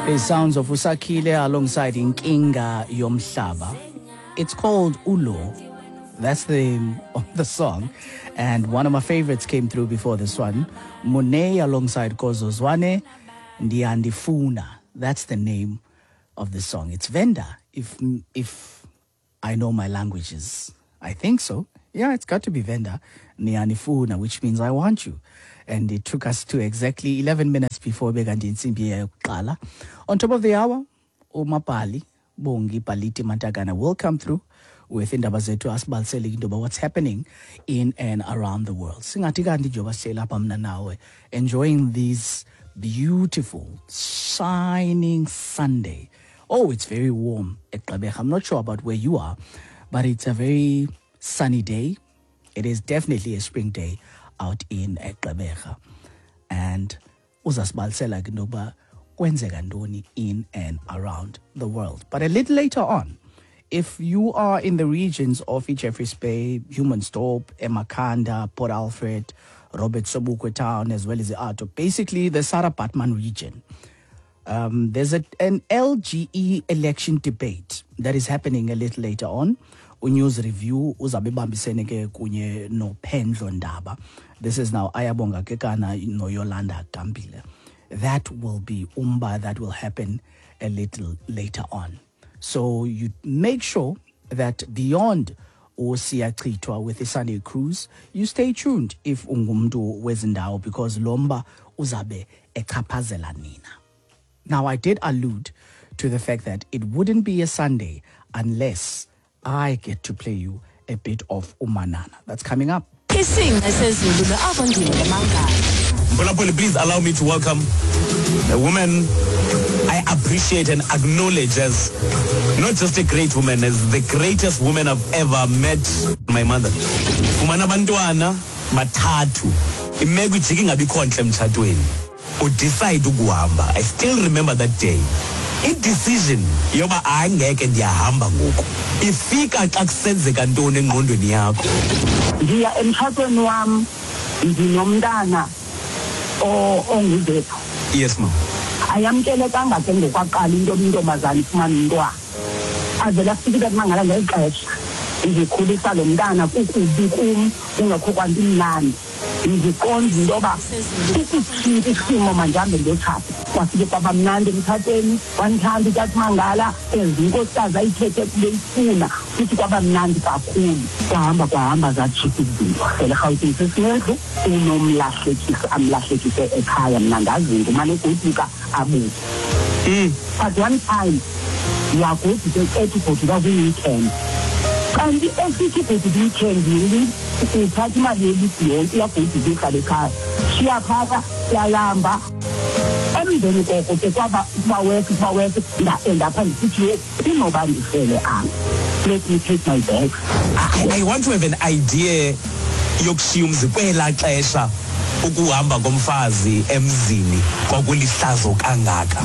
The sounds of Usakile alongside Inkinga Yomhlaba. It's called Ulo. That's the name of the song. And one of my favorites came through before this one. Mune alongside Kozo Zwane. Ndiandifuna. That's the name of the song. It's Venda, if I know my languages. I think so. Yeah, it's got to be Venda. Ndiandifuna, which means I want you. And it took us to exactly 11 minutes before Begandi Nsimbi Kala. On top of the hour, Umapali, Bongi Paliti Matagana will come through with Indaba Zethu asibalisele into about what's happening in and around the world. Singathi kanti njengoba sihlela apha mna nawe, enjoying this beautiful, shining Sunday. Oh, it's very warm at Gqeberha. I'm not sure about where you are, but it's a very sunny day. It is definitely a spring day out in Gqeberha. And uzasibalisela ke ndoba kwenzeka ntoni in and around the world. But a little later on, if you are in the regions of Jeffreys Bay, Humansdorp, Emakanda, Port Alfred, Robert Sobukwe Town, as well as the Arto, basically the Sarah Batman region, there's an LGE election debate that is happening a little later on. News review uzabe bambisene ke kunye no Pendlo Ndaba. This is now Ayabonga Kekana no Yolanda Gambile. That will be Umba. That will happen a little later on. So you make sure that beyond Osia Chitwa with the Sunday cruise, you stay tuned if ungumdu wezindawo, because Lomba uzabe ekapazela nina. Now I did allude to the fact that it wouldn't be a Sunday unless I get to play you a bit of Umanana. That's coming up. Please allow me to welcome a woman I appreciate and acknowledge as not just a great woman, as the greatest woman I've ever met, my mother. Umana bantwana bathathu imeko ijike ngabikhonhle emthatweni udecide ukuhamba. I still remember that day. I-decision yoba angeke ndiyahamba ngoku ifika xa kusenzeka ntoni engqondweni yakho. Ndiya emtshatweni wam ndinomntana onguzethu. Yes, ma'am. Ayamkelekanga ke ngokwaqala intombazana ifumana umntwana. Avela afike kathi mangala ngeli xesha ndikhulisa lo mntana kukubi kum kungekho kwanto imnandi. Ndiqonda into yoba isitshintsha isimo manjambe ndothatha kwafike kwaba mnandi emtshatweni wanithanda utathi mangala ezinkosikazi ayithethe kubeyifuna futhi kwaba mnandi kakhulu. Kwahamba zatshipha izinto phela eRhawutini sesimendlu unomlahlekisa amlahlekise ekhaya mna ndazinto umane egoduka abuze. But one time yagoduke ethi kwi-weekend kanti esithi weekend uthatha imali yelithi yonke iyagoduka ihlale ekhaya siyaphatha siyalamba. Emveni koko ke kwaba weke ndaendapha ndisithi inoba ndifele apha. Let me take my bags. I want to have an idea yokushiya umzi kwela xesha ukuhamba komfazi emzini kwakulihlazo kangaka.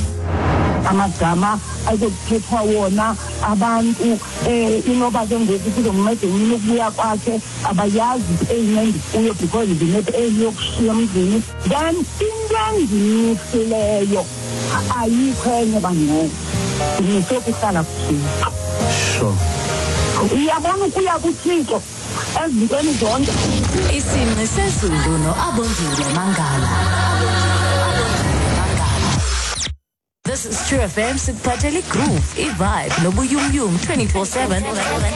Amagama ayekuthethwa wona abantu inoba ke ngoku kuzomnceda umntu ukubuya kwakhe abayazi eyinye kuyo because ndinethi eyokushiya emzini. Then into endiyisileyo ayikho enye bangoku ndisokuhlala kuthixo. Sure. Uyabona ukuya kuthixo ezintweni zonke. Isimo sezulu no-Abongile Mangala. This is True FM, Sikuphathele Groove, i-vibe, nobuyumyum 24/7.